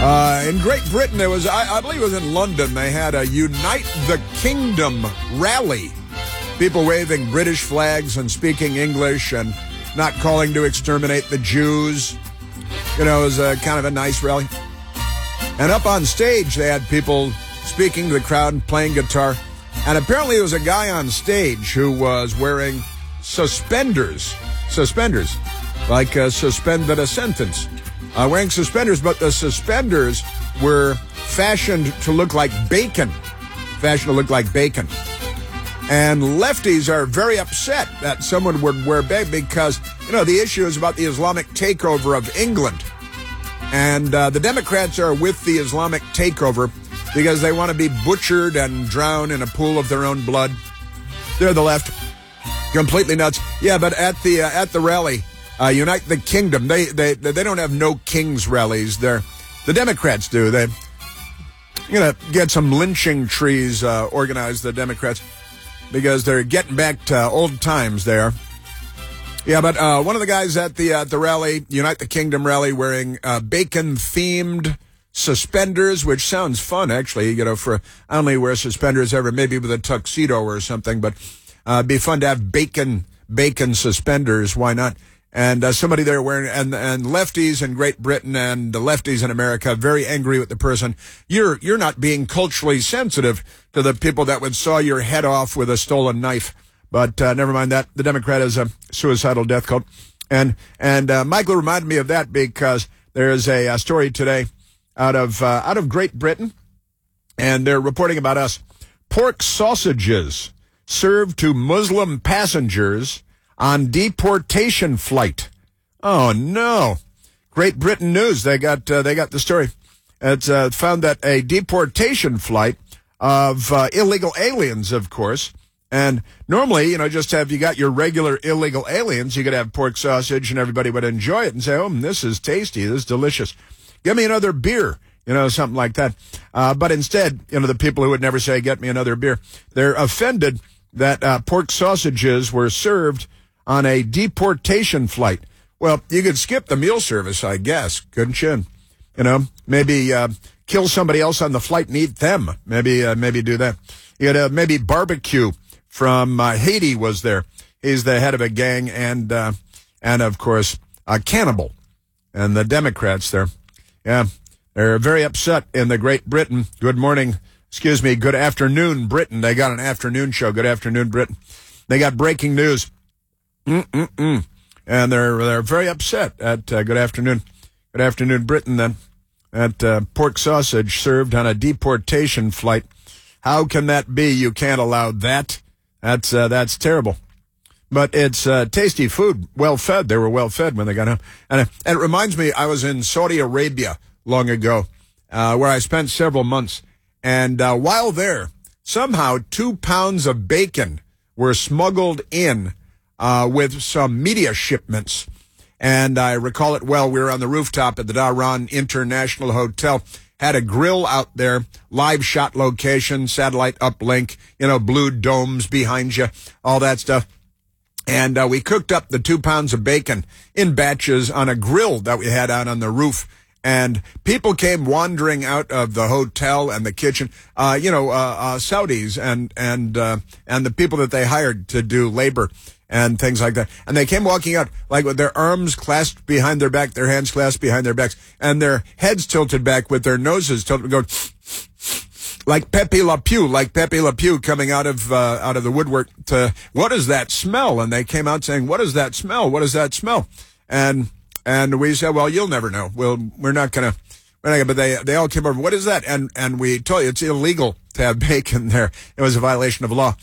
In Great Britain, there was, I believe it was in London, they had a Unite the Kingdom rally. People waving British flags and speaking English and not calling to exterminate the Jews. You know, it was a kind of a nice rally. And up on stage, they had people speaking to the crowd and playing guitar. And apparently there was a guy on stage who was wearing suspenders, like suspended a sentence. Wearing suspenders, but the suspenders were fashioned to look like bacon. And lefties are very upset that someone would wear bacon because, you know, the issue is about the Islamic takeover of England. And the Democrats are with the Islamic takeover because they want to be butchered and drowned in a pool of their own blood. They're the left. Completely nuts. Yeah, but at the rally, Unite the Kingdom, they don't have no kings rallies. The Democrats do. They're going to get some lynching trees organized, the Democrats, because they're getting back to old times there. Yeah, but one of the guys at the rally, Unite the Kingdom rally, wearing bacon-themed suspenders, which sounds fun, actually. You know, I only wear suspenders ever, maybe with a tuxedo or something, but it'd be fun to have bacon suspenders. Why not? And somebody there wearing, and lefties in Great Britain and the lefties in America very angry with the person. You're not being culturally sensitive to the people that would saw your head off with a stolen knife. But never mind that. The Democrat is a suicidal death cult. And Michael reminded me of that because there's a story today out of Great Britain, and they're reporting about us. Pork sausages served to Muslim passengers on deportation flight. Oh no! Great Britain News. They got the story. It's found that a deportation flight of illegal aliens, of course. And normally, you know, you got your regular illegal aliens, you could have pork sausage and everybody would enjoy it and say, oh, this is tasty, this is delicious. Give me another beer, you know, something like that. But instead, you know, the people who would never say, get me another beer, they're offended that pork sausages were served on a deportation flight. Well, you could skip the meal service, I guess, couldn't you? You know, maybe kill somebody else on the flight and eat them. Maybe do that. You could maybe barbecue from Haiti was there. He's the head of a gang and of course a cannibal. And the Democrats there, yeah, they're very upset in the Great Britain. Good afternoon, Britain. They got an afternoon show. Good afternoon, Britain. They got breaking news. And they're very upset at Good Afternoon Britain then, at pork sausage served on a deportation flight. How can that be? You can't allow that. That's terrible. But it's tasty food, well fed. They were well fed when they got home. And it reminds me, I was in Saudi Arabia long ago, where I spent several months. And while there, somehow 2 pounds of bacon were smuggled in with some media shipments. And I recall it well. We were on the rooftop at the Dhahran International Hotel, had a grill out there, live shot location, satellite uplink, you know, blue domes behind you, all that stuff. And we cooked up the 2 pounds of bacon in batches on a grill that we had out on the roof. And people came wandering out of the hotel and the kitchen, Saudis and the people that they hired to do labor and things like that. And they came walking out like with their arms clasped behind their back, their hands clasped behind their backs, and their heads tilted back with their noses tilted, going like Pepe Le Pew coming out of the woodwork to, what is that smell? And they came out saying, what is that smell? What is that smell? And we said, well, you'll never know. We're not gonna, but they all came over. What is that? And we told you it's illegal to have bacon there. It was a violation of law.